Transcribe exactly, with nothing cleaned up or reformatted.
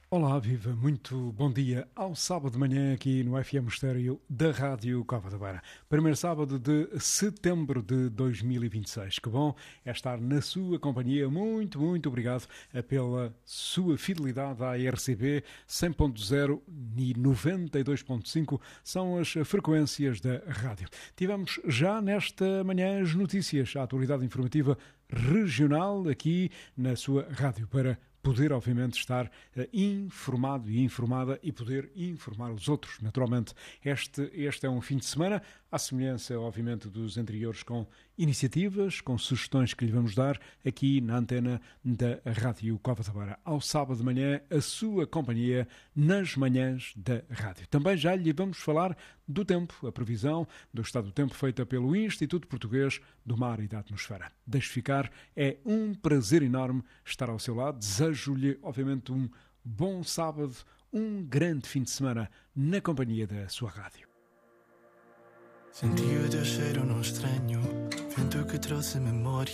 Olá, viva, muito bom dia ao sábado de manhã aqui no F M Estéreo da Rádio Cova da Beira. Primeiro sábado de setembro de dois mil e vinte e seis. Que bom é estar na sua companhia. Muito, muito obrigado pela sua fidelidade à R C B. cem ponto zero e noventa e dois ponto cinco são as frequências da rádio. Tivemos já nesta manhã as notícias, a atualidade informativa regional aqui na sua rádio para poder, obviamente, estar uh, informado e informada e poder informar os outros. Naturalmente, este, este é um fim de semana, à semelhança, obviamente, dos anteriores, com iniciativas, com sugestões que lhe vamos dar aqui na antena da Rádio Cova da Beira. Ao sábado de manhã, a sua companhia nas manhãs da rádio. Também já lhe vamos falar do tempo, a previsão do estado do tempo feita pelo Instituto Português do Mar e da Atmosfera. Deixe ficar, é um prazer enorme estar ao seu lado. Desejo-lhe, obviamente, um bom sábado, um grande fim de semana na companhia da sua rádio. Senti o teu cheiro num estranho, vento que trouxe memória